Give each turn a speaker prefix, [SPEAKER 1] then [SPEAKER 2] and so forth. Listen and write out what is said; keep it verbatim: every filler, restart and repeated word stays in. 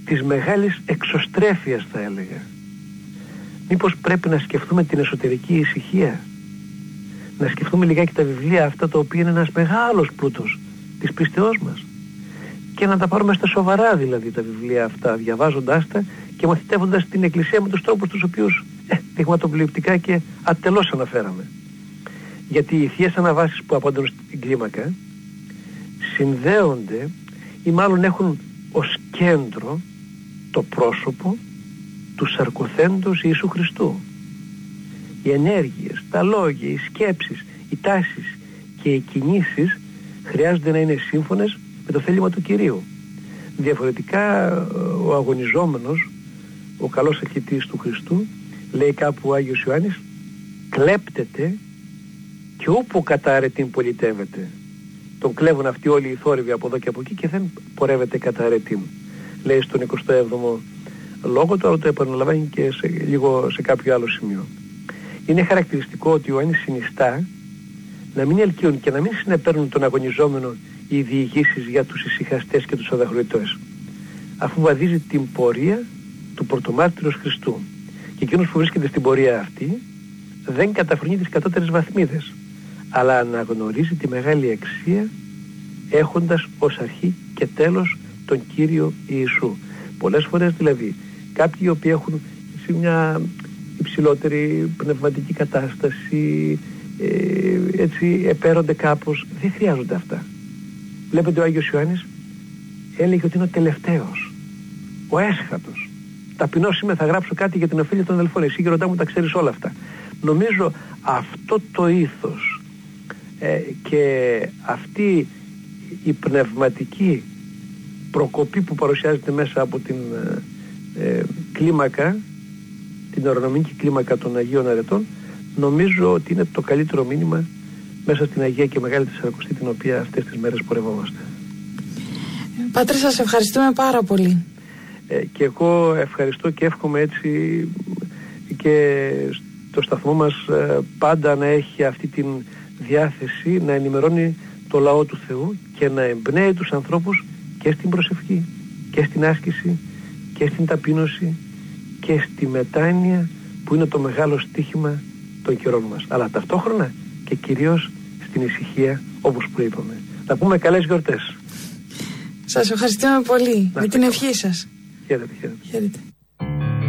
[SPEAKER 1] της μεγάλης εξωστρέφειας, θα έλεγα. Μήπως πρέπει να σκεφτούμε την εσωτερική ησυχία, να σκεφτούμε λιγάκι τα βιβλία αυτά, τα οποία είναι ένας μεγάλος πλούτος της πίστεώς μας, και να τα πάρουμε στα σοβαρά, δηλαδή, τα βιβλία αυτά, διαβάζοντάς τα και μαθητεύοντας την Εκκλησία με τους τρόπους τους οποίους ε, δειγματοπληκτικά και ατελώς αναφέραμε. Γιατί οι θείες αναβάσεις που απαντούν στην κλίμακα συνδέονται, ή μάλλον έχουν ως κέντρο, το πρόσωπο του σαρκοθέντος Ιησού Χριστού. Οι ενέργειες, τα λόγια, οι σκέψεις, οι τάσεις και οι κινήσεις χρειάζονται να είναι σύμφωνες με το θέλημα του Κυρίου. Διαφορετικά ο αγωνιζόμενος, ο καλός αρχιτής του Χριστού, λέει κάπου ο Άγιος Ιωάννης, κλέπτεται και όπου κατάρετην πολιτεύεται. Τον κλέβουν αυτοί όλοι οι θόρυβοι από εδώ και από εκεί και δεν πορεύεται κατάρετην. Λέει στον εικοστό έβδομο λόγο, τώρα το επαναλαμβάνει και σε, λίγο σε κάποιο άλλο σημείο. Είναι χαρακτηριστικό ότι ο Ιωάννης συνιστά να μην ελκύουν και να μην συνεπέρνουν τον αγωνιζόμενο οι διηγήσεις για τους ησυχαστές και τους αδαχροητές, αφού βαδίζει την πορεία του πρωτομάρτυρος Χριστού. Και εκείνος που βρίσκεται στην πορεία αυτή δεν καταφρονεί τις κατώτερες βαθμίδες, αλλά αναγνωρίζει τη μεγάλη αξία, έχοντας ως αρχή και τέλος τον Κύριο Ιησού. Πολλές φορές δηλαδή κάποιοι οι οποίοι έχουν σε μια υψηλότερη πνευματική κατάσταση, ε, έτσι επέρονται κάπως, δεν χρειάζονται αυτά. Βλέπετε, ο Άγιος Ιωάννης έλεγε ότι είναι ο τελευταίος, ο έσχατος. Ταπεινός είμαι, θα γράψω κάτι για την ωφέλεια των αδελφών. Εσύ, γεροντά μου, τα ξέρεις όλα αυτά. Νομίζω αυτό το ήθος ε, και αυτή η πνευματική προκοπή που παρουσιάζεται μέσα από την ε, κλίμακα, την ορονομική κλίμακα των Αγίων Αρετών, νομίζω ότι είναι το καλύτερο μήνυμα μέσα στην Αγία και Μεγάλη Τεσσαρακοστή, την οποία αυτές τις μέρες πορευόμαστε.
[SPEAKER 2] Πατρί, σας ευχαριστούμε πάρα πολύ.
[SPEAKER 1] Ε, και εγώ ευχαριστώ και εύχομαι έτσι και το σταθμό μας ε, πάντα να έχει αυτή την διάθεση να ενημερώνει το λαό του Θεού και να εμπνέει τους ανθρώπους και στην προσευχή και στην άσκηση και στην ταπείνωση και στη μετάνοια, που είναι το μεγάλο στίχημα των καιρών μας, αλλά ταυτόχρονα και κυρίως στην ησυχία, όπως που είπαμε. Να πούμε καλές γιορτές.
[SPEAKER 2] Σας ευχαριστούμε πολύ. Να, με την ευχή σας.
[SPEAKER 1] Χαίρετε, χαίρετε.
[SPEAKER 2] Χαίρετε.